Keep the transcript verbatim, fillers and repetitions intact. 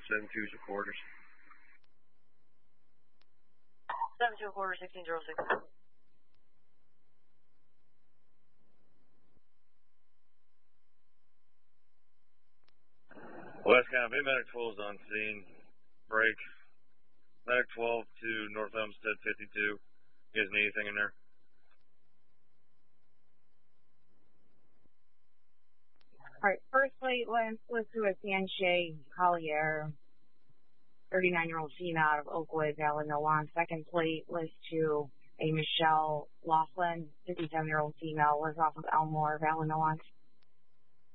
seven two is quarters. seven two quarter, sixteen zero six. West County, Medic twelve is on scene. Break. Medic twelve to North Homestead fifty-two. You guys need anything in there? Alright, first plate was, was to a Sanchez Collier, thirty-nine-year-old female out of Oakwood, Valanoan. Second plate was to a Michelle Laughlin, fifty-seven-year-old female, was off of Elmore, Valanoan.